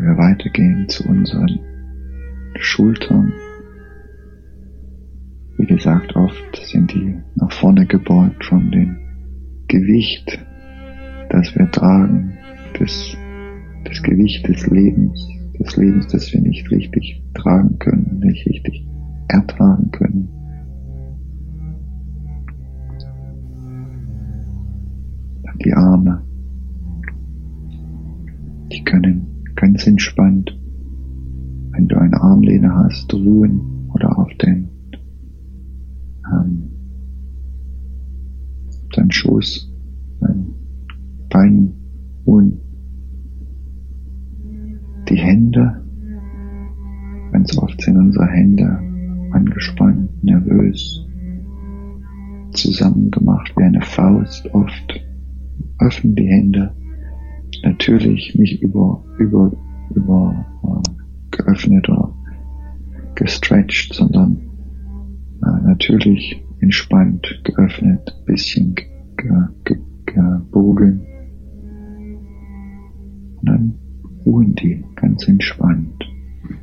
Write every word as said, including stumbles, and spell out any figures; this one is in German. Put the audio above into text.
wir weitergehen zu unseren Schultern. Wie gesagt, oft sind die nach vorne gebeugt von dem Gewicht, das wir tragen, das, das Gewicht des Lebens, des Lebens, das wir nicht richtig tragen können, nicht richtig ertragen können. Dann die Arme, die können ganz entspannt, wenn du eine Armlehne hast, ruhen oder auf den ähm, deinen Schoß, deinen Beinen ruhen. Die Hände, ganz oft sind unsere Hände angespannt, nervös, zusammengemacht wie eine Faust. Oft öffnen die Hände, natürlich nicht über, über, über äh, geöffnet oder gestretched, sondern äh, natürlich entspannt, geöffnet, bisschen ge, ge, gebogen. Und dann ruhen die ganz entspannt.